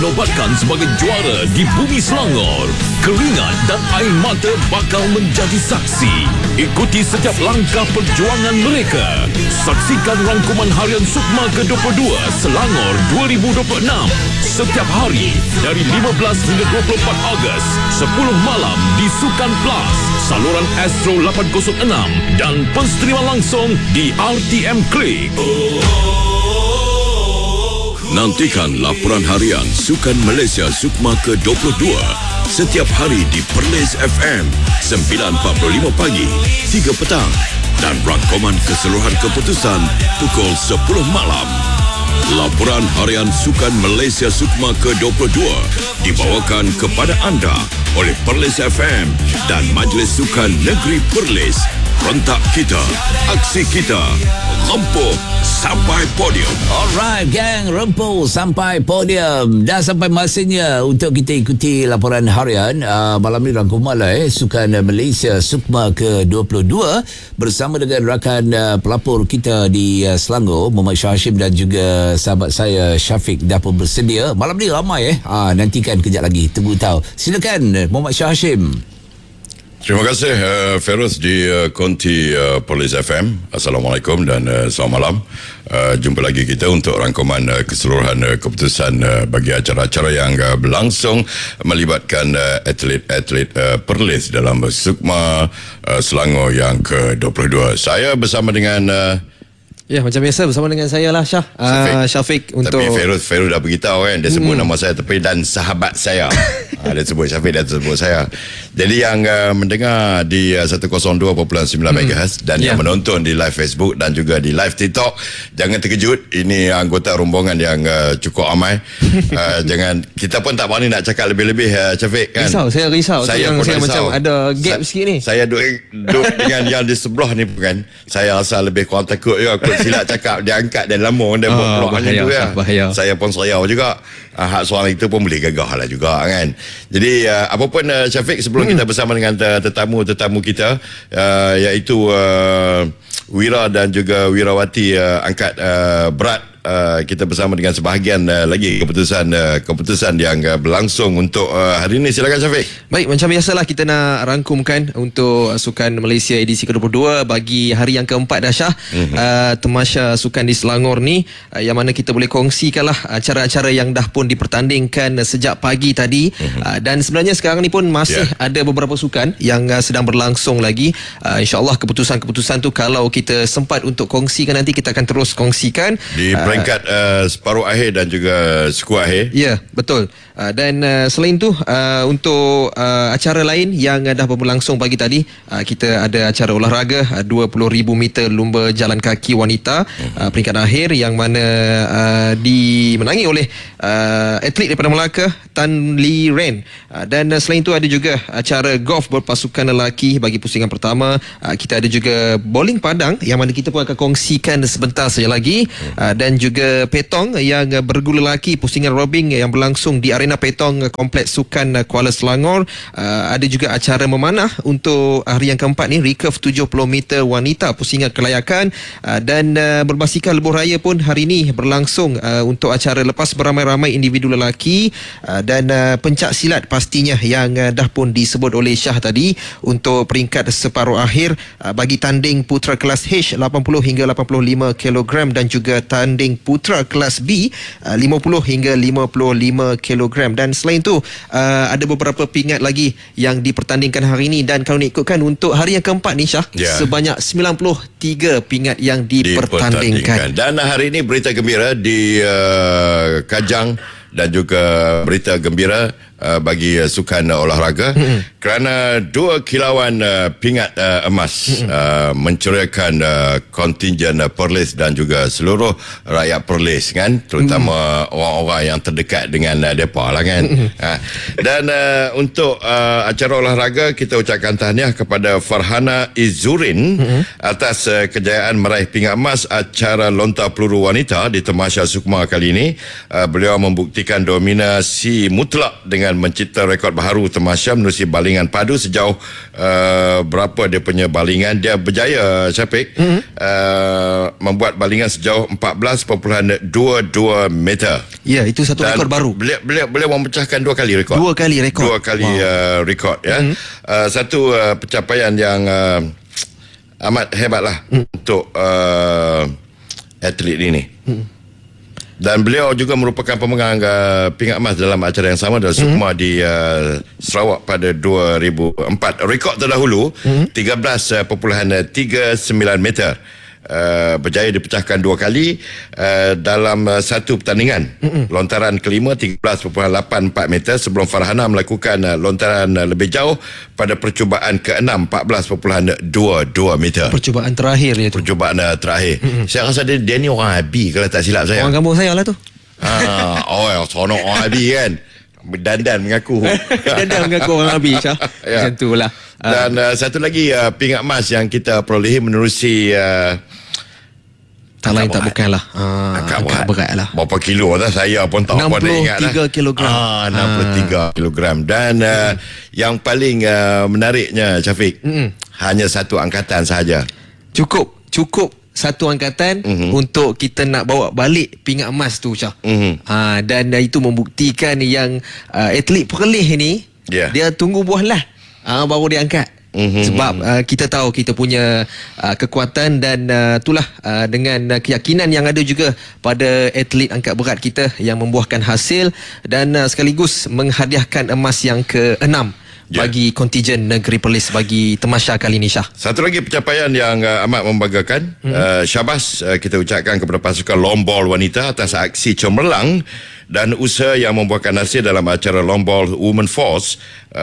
dinobatkan sebagai juara di Bumi Selangor. Keringat dan air mata bakal menjadi saksi. Ikuti setiap langkah perjuangan mereka. Saksikan rangkuman harian Sukma ke-22 Selangor 2026 setiap hari dari 15 hingga 24 Ogos 10 malam di Sukan Plus, saluran Astro 806 dan penstriman langsung di RTM Klik. Nantikan laporan harian Sukan Malaysia Sukma ke-22 setiap hari di Perlis FM 9.45 pagi, 3 petang dan rangkuman keseluruhan keputusan pukul 10 malam. Laporan harian Sukan Malaysia Sukma ke-22 dibawakan kepada anda oleh Perlis FM dan Majlis Sukan Negeri Perlis. Rentak kita, aksi kita, rempuh sampai podium. Alright gang, rempuh sampai podium. Dah sampai masanya untuk kita ikuti laporan harian malam ni rangkuman Sukan Malaysia Sukma ke-22 bersama dengan rakan pelapor kita di Selangor, Muhammad Shah Hashim dan juga sahabat saya Syafiq dah pun bersedia. Malam ni ramai nantikan kejap lagi, tunggu tahu. Silakan Muhammad Shah Hashim. Terima kasih Feroz di konti Perlis FM. Assalamualaikum dan selamat malam. Jumpa lagi kita untuk rangkuman keseluruhan keputusan bagi acara-acara yang berlangsung melibatkan atlet-atlet Perlis dalam Sukma Selangor yang ke-22. Saya bersama dengan ya, macam biasa bersama dengan saya lah Syah, Syafiq untuk... Tapi Feroz dah beritahu kan, dia sebut nama saya tapi dan sahabat saya. Dia sebut Syafiq dan sebut saya. Jadi yang mendengar di 102.9 MHz dan yang menonton di live Facebook dan juga di live TikTok, jangan terkejut, ini anggota rombongan yang cukup ramai. Jangan, kita pun tak berani nak cakap lebih-lebih Syafiq kan. Saya risau. Saya pun risau. Macam ada gap sikit ni. Saya duduk dengan yang di sebelah ni kan. Saya rasa lebih kurang takut juga. Aku silap cakap dia angkat dan lama dia buat peluk macam tu ya. Bahaya. Saya pun seriau juga. Hak suara itu pun boleh gagah lah juga kan. Jadi apa pun Syafiq, sebelum kita bersama dengan tetamu kita iaitu Wira dan juga Wirawati angkat berat, kita bersama dengan sebahagian lagi keputusan yang berlangsung untuk hari ini. Silakan Syafiq. Baik, macam biasalah kita nak rangkumkan untuk Sukan Malaysia edisi ke-22 bagi hari yang keempat dah Syah. Temasya Sukan di Selangor ni, yang mana kita boleh kongsikanlah acara-acara yang dah pun dipertandingkan sejak pagi tadi. Dan sebenarnya sekarang ni pun masih ada beberapa sukan yang sedang berlangsung lagi. InsyaAllah keputusan-keputusan tu kalau kita sempat untuk kongsikan nanti, kita akan terus kongsikan di peringkat separuh akhir dan juga suku akhir. Ya, betul. Dan selain tu untuk acara lain yang dah berlangsung pagi tadi, kita ada acara olahraga 20,000 meter lumba jalan kaki wanita peringkat akhir yang mana dimenangi oleh atlet daripada Melaka, Tan Lee Ren. Dan selain tu ada juga acara golf berpasukan lelaki bagi pusingan pertama. Kita ada juga bowling padang yang mana kita pun akan kongsikan sebentar saja lagi. Dan juga petong yang bergula lelaki pusingan robing yang berlangsung di Arena Petong Kompleks Sukan Kuala Selangor. Ada juga acara memanah untuk hari yang keempat ni, recurve 70 meter wanita pusingan kelayakan. Dan berbasikal lebuh raya pun hari ni berlangsung untuk acara lepas beramai-ramai individu lelaki. Dan pencak silat pastinya yang dah pun disebut oleh Syah tadi untuk peringkat separuh akhir bagi tanding putra kelas H 80 hingga 85 kg dan juga tanding putra kelas B 50 hingga 55 kg. Dan selain tu ada beberapa pingat lagi yang dipertandingkan hari ini. Dan kalau ikutkan untuk hari yang keempat ni Syah, sebanyak 93 pingat yang dipertandingkan. Dan hari ini berita gembira di Kajang dan juga berita gembira bagi sukan olahraga kerana dua kilauan pingat emas menceriakan kontingen Perlis dan juga seluruh rakyat Perlis kan, terutama orang-orang yang terdekat dengan mereka lah kan. Dan untuk acara olahraga, kita ucapkan tahniah kepada Farhana Izzurin atas kejayaan meraih pingat emas acara lontar peluru wanita di Temasya Sukma kali ini. Beliau membuktikan memastikan dominasi mutlak dengan mencipta rekod baharu Tamasya menerusi balingan padu sejauh berapa dia punya balingan. Dia berjaya, Syafiq, membuat balingan sejauh 14.22 meter. Ya, itu satu rekod baru. Beliau memecahkan 2 kali rekod. 2 kali rekod. 2 kali rekod, ya. Satu pencapaian yang amat hebatlah untuk atlet ini. Dan beliau juga merupakan pemegang pingat emas dalam acara yang sama dalam Sukma di Sarawak pada 2004. Rekod terdahulu 13.39 meter. Berjaya dipecahkan 2 kali dalam satu pertandingan. Lontaran kelima 13.84 meter sebelum Farhana melakukan lontaran lebih jauh pada percubaan ke-6 14.22 meter. Percubaan terakhir dia tu. Percubaan terakhir. Saya rasa dia ni orang Abi kalau tak silap saya. Orang kampung saya lah tu. Sonok orang Abi kan. Dandan mengaku. Dan mengaku orang Abi, Syah. Ya. Macam tu lah. Dan satu lagi pingat emas yang kita perolehi menerusi tak lain tak bukanlah angkat berat lah. Berapa kilo dah saya pun tak apa nak ingat dah. 63 kilogram. 63 kilogram. Dan yang paling menariknya, Syafiq, hanya satu angkatan sahaja. Cukup satu angkatan untuk kita nak bawa balik pingat emas tu, Syah. Dan itu membuktikan yang atlet perleh ni dia tunggu buah lah baru dia angkat. Sebab kita tahu kita punya kekuatan dan itulah dengan keyakinan yang ada juga pada atlet angkat berat kita yang membuahkan hasil dan sekaligus menghadiahkan emas yang ke-6 bagi kontijen negeri Perlis bagi Tamasya kali ini, Syah. Satu lagi pencapaian yang amat membanggakan. Syabas kita ucapkan kepada pasukan longball wanita atas aksi cemerlang dan usaha yang membuahkan hasil dalam acara longball Women Force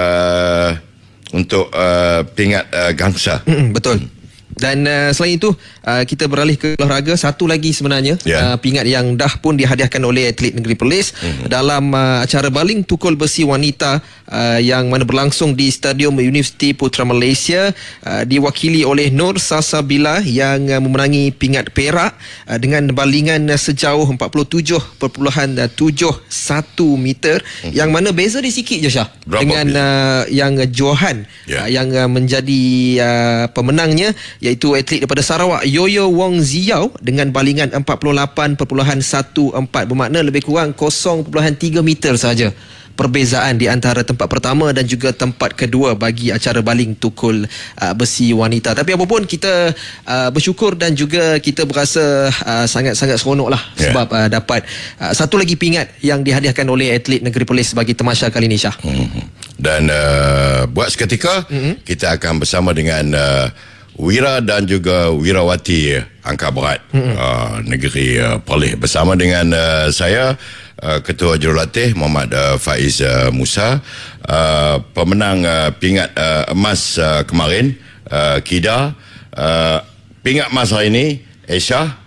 untuk pingat gangsa. Betul. Dan selain itu kita beralih ke olahraga satu lagi sebenarnya, pingat yang dah pun dihadiahkan oleh atlet negeri Perlis dalam acara baling tukul besi wanita yang mana berlangsung di Stadium Universiti Putra Malaysia, diwakili oleh Nur Salsabila yang memenangi pingat perak dengan balingan sejauh 47.71 meter, yang mana beza dia sikit je, Syah, dengan yang Johan yang menjadi pemenangnya, iaitu atlet daripada Sarawak Yoyo Wong Ziau dengan balingan 48.14, bermakna lebih kurang 0.3 meter saja perbezaan di antara tempat pertama dan juga tempat kedua bagi acara baling tukul besi wanita. Tapi apapun kita bersyukur dan juga kita berasa sangat-sangat seronok lah sebab dapat satu lagi pingat yang dihadiahkan oleh atlet negeri Perlis bagi Tamasya kali ini, Syah. Dan buat seketika kita akan bersama dengan Wira dan juga Wirawati angkat berat negeri Perlis bersama dengan saya Ketua Jurulatih Muhammad Faiz Musa, pemenang pingat emas kemarin Kida, pingat emas hari ini Aisyah,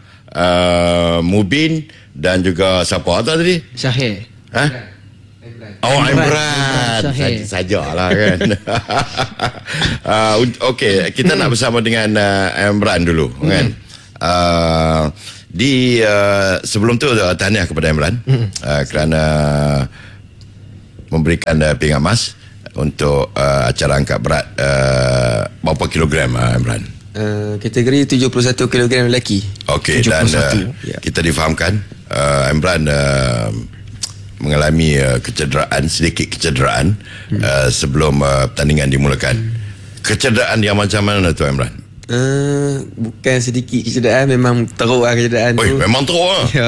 Mubin dan juga siapa tadi? Syahir. Imran sajalah kan. Okey, kita nak bersama dengan Imran dulu kan. Sebelum tu tahniah kepada Imran kerana memberikan pingat emas untuk acara angkat berat berapa kilogram, Imran? Kategori 71 kilogram lelaki. Okey, dan kita difahamkan Imran mengalami sedikit kecederaan sebelum pertandingan dimulakan. Kecederaan yang macam mana tu, Imran? Bukan sedikit kecederaan, memang teruk lah kecederaan tu. Memang teruk lah. Ya.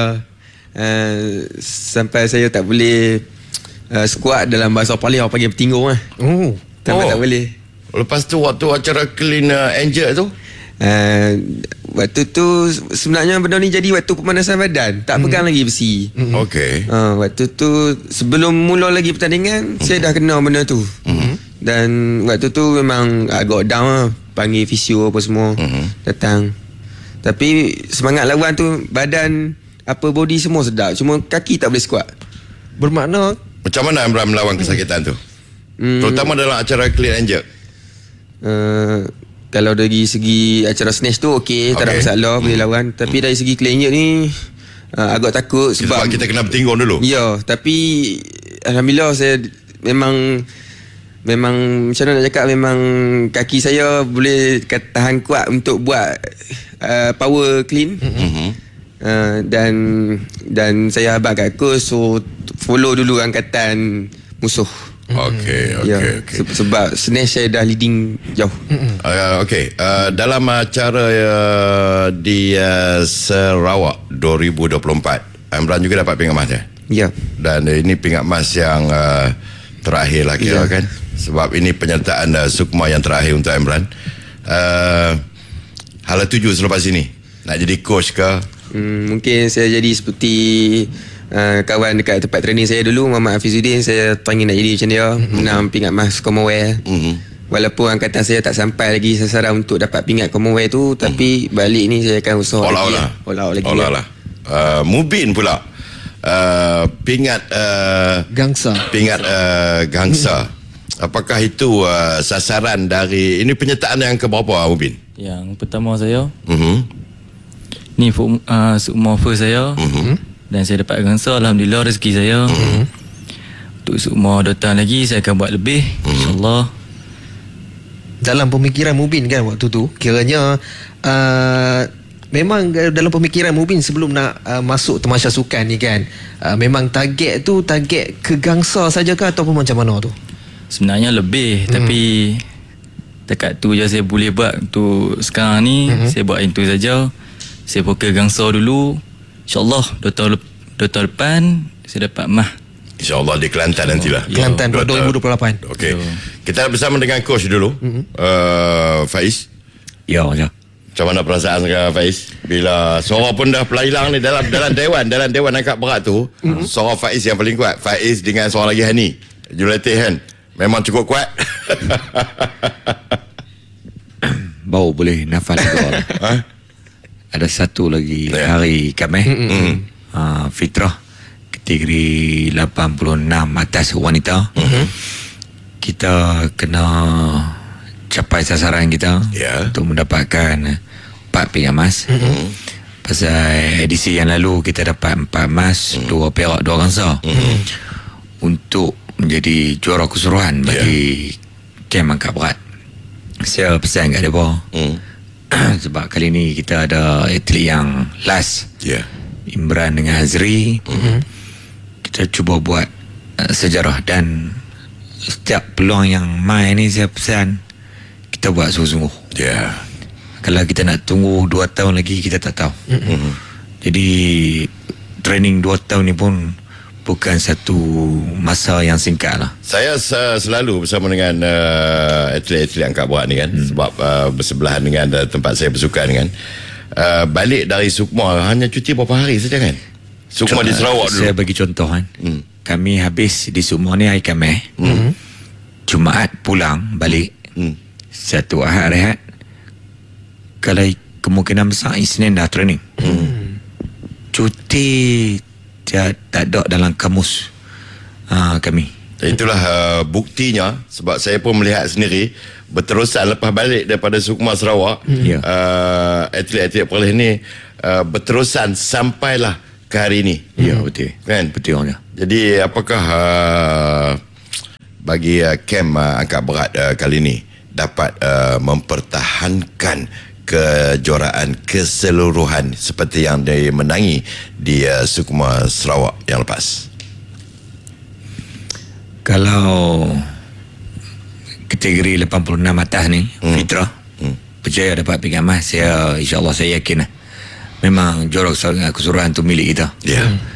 Sampai saya tak boleh squat, dalam bahasa paling orang panggil bertinggung lah. Tak boleh. Lepas tu waktu acara clean and jerk tu, waktu tu sebenarnya benda ni jadi waktu pemanasan badan, tak pegang lagi besi. Okey. Waktu tu sebelum mula lagi pertandingan, saya dah kena benda tu. Dan waktu tu memang agak down lah, panggil fisio apa semua datang. Tapi semangat lawan tu, badan apa body semua sedap, cuma kaki tak boleh squat. Bermakna macam mana Imran melawan kesakitan tu? Terutama dalam acara clean and jerk. Kalau dari segi acara snatch tu okey, tak ada masalah, boleh lawan. Tapi dari segi clean jerk ni agak takut Sebab kita kena bertinggung dulu. Ya, tapi alhamdulillah saya memang macam mana nak cakap, memang kaki saya boleh tahan kuat untuk buat power clean. Dan saya abang kat coach, so follow dulu angkatan musuh. Okey. Sebab snatch saya dah leading jauh. Dalam acara di Sarawak 2024, Imran juga dapat pingat emas Ya. Dan ini pingat emas yang terakhir lah kira kan. Sebab ini penyertaan Sukma yang terakhir untuk Imran. Hala tuju selepas ini nak jadi coach ke? Mungkin saya jadi seperti kawan dekat tempat training saya dulu, Muhammad Hafizuddin. Saya panggil nak jadi macam dia, menang pingat emas Commonwealth. Walaupun angkatan saya tak sampai lagi sasaran untuk dapat pingat Commonwealth tu, tapi balik ni saya akan usaha lagi. Mubin pula pingat gangsa. Apakah itu sasaran dari ini penyertaan yang ke berapa, Mubin? Yang pertama saya. Ni Sukma first saya. Dan saya dapat gangsa, alhamdulillah rezeki saya. Untuk Sukma 2 tahun lagi saya akan buat lebih, insyaAllah. Dalam pemikiran Mubin kan waktu tu, kiranya memang dalam pemikiran Mubin sebelum nak masuk Tamasya Sukan ni kan, memang target tu target ke gangsa saja ke ataupun macam mana tu? Sebenarnya lebih, tapi dekat tu je saya boleh buat untuk sekarang ni. Saya buat itu saja. Saya fokus gangsa dulu. InsyaAllah 2 tahun depan saya dapat emas. InsyaAllah di Kelantan nantilah. Kelantan 2028. Okey. Kita bersama dengan coach dulu. Faiz. Ya. Macam mana perasaan sekarang, Faiz? Bila suara pun dah pelailang ni dalam dewan angkat berat tu, suara Faiz yang paling kuat. Faiz dengan suara lagi Hani. Juletik kan. Memang cukup kuat. Bau boleh nafas juga. Ada satu lagi hari Khamis, fitrah kategori 86 atas wanita. Kita kena capai sasaran kita untuk mendapatkan 4 pingat emas. Pasal edisi yang lalu kita dapat 4 emas, 2 perak, 2 gangsa. Untuk menjadi juara keseluruhan bagi kem angkat berat. Saya pesan kat mereka, sebab kali ni kita ada atlet yang last, Imran dengan Azri. Kita cuba buat sejarah, dan setiap peluang yang main ni saya pesan kita buat sungguh-sungguh. Kalau kita nak tunggu 2 tahun lagi, kita tak tahu. Jadi training 2 tahun ni pun bukan satu masa yang singkat lah. Saya selalu bersama dengan atlet-atlet angkat berat ni kan, sebab bersebelahan dengan tempat saya bersukan kan. Balik dari Sukma hanya cuti berapa hari saja kan? Sukma di Sarawak dulu. Saya bagi contoh kan. Kami habis di Sukma ni hari Khamis. Jumaat pulang balik. Satu Ahad rehat. Kalau kemungkinan besar Isnin dah training. Cuti tak ada dalam kamus kami. Itulah buktinya, sebab saya pun melihat sendiri berterusan lepas balik daripada Sukma Sarawak. Atlet-atlet Perlis ni berterusan sampailah ke hari ini. Ya, betul. Kan? Betul. Jadi apakah bagi kem angkat berat kali ini dapat mempertahankan kejuaraan keseluruhan seperti yang dimenangi di Sukma Sarawak yang lepas? Kalau kategori 86 atas ni, fitrah, percaya dapat pingat emas, insyaAllah saya yakin lah. Memang juara keseluruhan tu milik kita.